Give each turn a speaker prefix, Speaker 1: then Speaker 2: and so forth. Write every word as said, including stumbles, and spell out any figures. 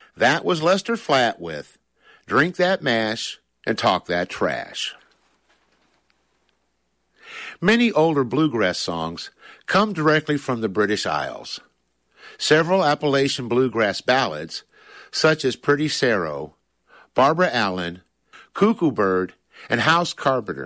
Speaker 1: That was Lester Flatt with Drink That Mash and Talk That Trash. Many older bluegrass songs come directly from the British Isles. Several Appalachian bluegrass ballads, such as Pretty Cerro, Barbara Allen, Cuckoo Bird, and House Carpenter,